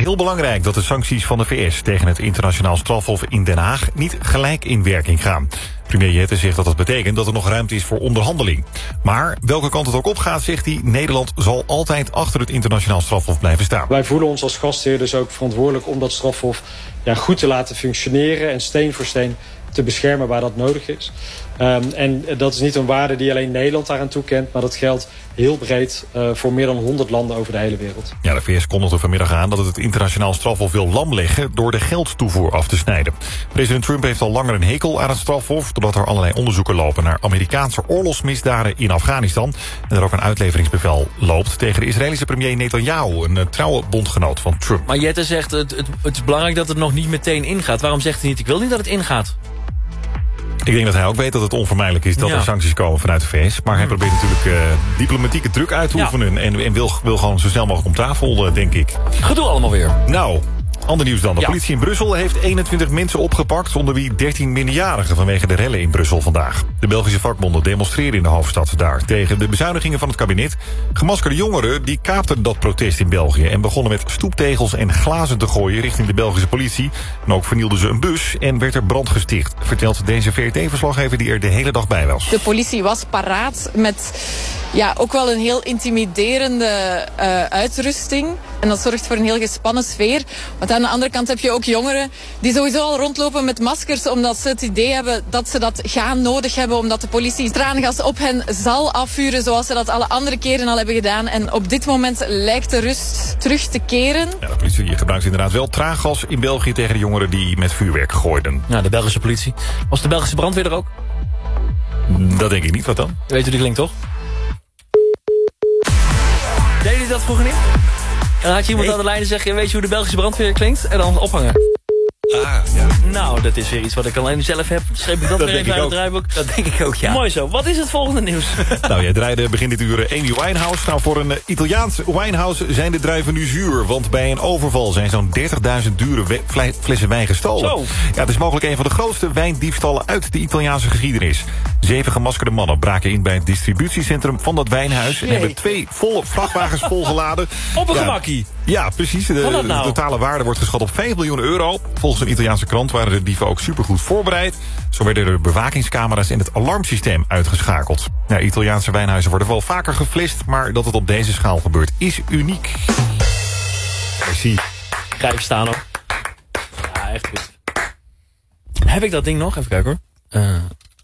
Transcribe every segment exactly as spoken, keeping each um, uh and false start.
Heel belangrijk dat de sancties van de V S tegen het internationaal strafhof in Den Haag niet gelijk in werking gaan. Premier Jette zegt dat dat betekent dat er nog ruimte is voor onderhandeling. Maar welke kant het ook opgaat, zegt hij, Nederland zal altijd achter het internationaal strafhof blijven staan. Wij voelen ons als gastheer dus ook verantwoordelijk om dat strafhof ja, goed te laten functioneren en steen voor steen te beschermen waar dat nodig is. Um, en dat is niet een waarde die alleen Nederland daaraan toekent, maar dat geldt heel breed uh, voor meer dan honderd landen over de hele wereld. Ja, de V S kondigde vanmiddag aan dat het het internationaal strafhof wil lamleggen door de geldtoevoer af te snijden. President Trump heeft al langer een hekel aan het strafhof, doordat er allerlei onderzoeken lopen naar Amerikaanse oorlogsmisdaden in Afghanistan en er ook een uitleveringsbevel loopt tegen de Israëlische premier Netanyahu, een uh, trouwe bondgenoot van Trump. Maar Jette zegt het, het, het is belangrijk dat het nog niet meteen ingaat. Waarom zegt hij niet, ik wil niet dat het ingaat? Ik denk dat hij ook weet dat het onvermijdelijk is dat ja. er sancties komen vanuit de V S. Maar hij probeert natuurlijk uh, diplomatieke druk uit te oefenen. Ja. En, en wil, wil gewoon zo snel mogelijk om tafel, uh, denk ik. Gedoe allemaal weer. Nou, ander nieuws dan. De ja. politie in Brussel heeft eenentwintig mensen opgepakt, onder wie dertien minderjarigen vanwege de rellen in Brussel vandaag. De Belgische vakbonden demonstreren in de hoofdstad daar tegen de bezuinigingen van het kabinet. Gemaskerde jongeren die kaapten dat protest in België en begonnen met stoeptegels en glazen te gooien richting de Belgische politie. En ook vernielden ze een bus en werd er brand gesticht, vertelt deze V R T-verslaggever die er de hele dag bij was. De politie was paraat met ja, ook wel een heel intimiderende uh, uitrusting. En dat zorgt voor een heel gespannen sfeer. Want aan de andere kant heb je ook jongeren die sowieso al rondlopen met maskers, omdat ze het idee hebben dat ze dat gaan nodig hebben, omdat de politie traangas op hen zal afvuren, zoals ze dat alle andere keren al hebben gedaan. En op dit moment lijkt de rust terug te keren. Ja, de politie gebruikt inderdaad wel traangas in België tegen de jongeren die met vuurwerk gooiden. Ja, de Belgische politie. Was de Belgische brandweer er ook? Dat denk ik niet. Wat dan? Je weet hoe die klinkt, toch? Deed jullie dat vroeger niet? En dan had je iemand nee. aan de lijn en zeg je, weet je hoe de Belgische brandweer klinkt? En dan ophangen. Ah, ja. Nou, dat is weer iets wat ik alleen zelf heb. Schreef ik dat, dat weer even uit het draaiboek? Dat denk ik ook, ja. Mooi zo. Wat is het volgende nieuws? Nou, jij draaide begin dit uur Amy Winehouse. Nou, voor een uh, Italiaans winehouse zijn de druiven nu zuur. Want bij een overval zijn zo'n dertigduizend dure we- flessen wijn gestolen. Zo. Ja, het is mogelijk een van de grootste wijndiefstallen uit de Italiaanse geschiedenis. Zeven gemaskerde mannen braken in bij het distributiecentrum van dat wijnhuis. En hebben twee volle vrachtwagens volgeladen. Op een ja, gemakkie. Ja, precies. De, nou? de totale waarde wordt geschat op vijf miljoen euro. Volgens een Italiaanse krant waren de dieven ook supergoed voorbereid. Zo werden de bewakingscamera's en het alarmsysteem uitgeschakeld. Ja, Italiaanse wijnhuizen worden wel vaker geflist, maar dat het op deze schaal gebeurt is uniek. Ik zie. Ga even staan hoor. Ja, echt goed. Heb ik dat ding nog? Even kijken hoor. Uh...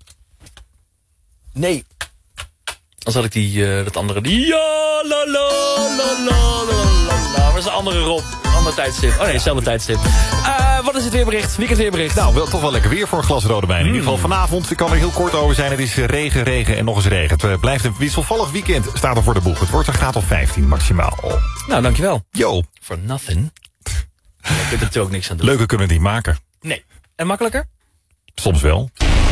Nee. Dan zat ik die, uh, dat andere... Die... Ja, la, la, la, la, la, la. Waar is de andere Rob? Ander tijdstip. Oh nee, hetzelfde tijdstip. Uh, wat is het weerbericht? Weekendweerbericht. Nou, wel, toch wel lekker weer voor een glas rode wijn. In mm. ieder geval vanavond, ik kan er heel kort over zijn. Het is regen, regen en nog eens regen. Het uh, blijft een wisselvallig weekend, staat er voor de boeg. Het wordt een graad of vijftien maximaal. Nou, dankjewel. Yo. For nothing. Je kunt er natuurlijk ook niks aan doen. Leuker kunnen we het niet maken. Nee. En makkelijker? Soms wel.